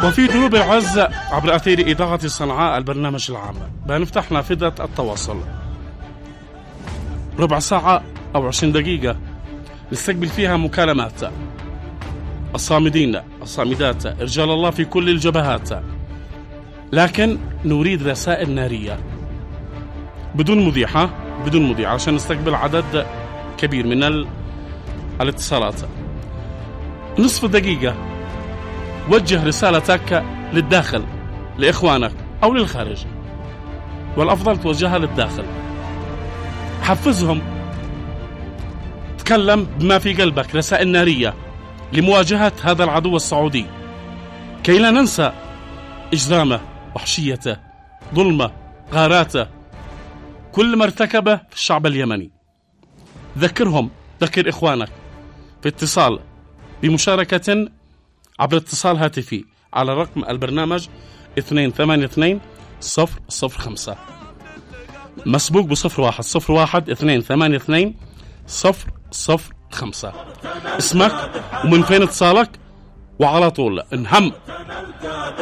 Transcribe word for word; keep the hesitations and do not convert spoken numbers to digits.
وفي جنوب العز عبر أثير إذاعة صنعاء البرنامج العام بنفتح نافذة التواصل ربع ساعة أو عشرين دقيقة نستقبل فيها مكالمات الصامدين الصامدات رجال الله في كل الجبهات، لكن نريد رسائل نارية بدون مذيعة بدون مذيع عشان نستقبل عدد كبير من ال... الاتصالات. نصف دقيقة وجه رسالتك للداخل لإخوانك أو للخارج، والأفضل توجهها للداخل. حفزهم، تكلم بما في قلبك، رسائل نارية لمواجهة هذا العدو السعودي كي لا ننسى إجرامه، وحشيته، ظلمه، غاراته، كل ما ارتكبه في الشعب اليمني. ذكرهم، ذكر إخوانك في اتصال بمشاركة عبر اتصال هاتفي على رقم البرنامج اثنين ثمانية اثنين صفر صفر خمسة مسبوق بصفر واحد صفر واحد اثنين ثمانية اثنين صفر صفر خمسة. اسمك ومن فين اتصالك، وعلى طول نهم